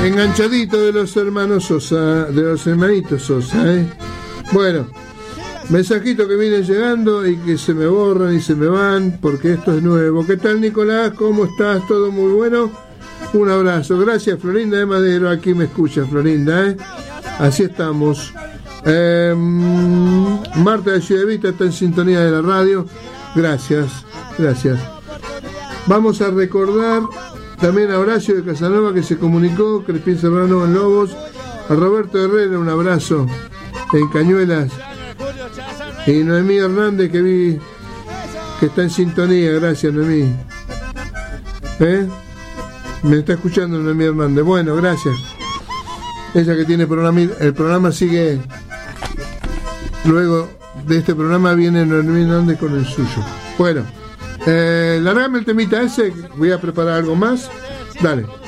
Enganchadito de los hermanos Sosa, de los hermanitos Sosa, Bueno, mensajitos que vienen llegando y que se me borran y se me van porque esto es nuevo. ¿Qué tal, Nicolás? ¿Cómo estás? ¿Todo muy bueno? Un abrazo. Gracias, Florinda de Madero. Aquí me escucha, Florinda, Así estamos. Marta de Ciudad Vista está en sintonía de la radio. Gracias. Vamos a recordar también a Horacio de Casanova, que se comunicó, Crespín Serrano en Lobos, a Roberto Herrera, un abrazo en Cañuelas, y Noemí Hernández, que vi que está en sintonía. Gracias, Noemí. Me está escuchando Noemí Hernández. Bueno, gracias. Ella que tiene programa, el programa sigue. Luego de este programa viene Noemí Hernández con el suyo. Bueno, largame el temita ese, voy a preparar algo más. Dale.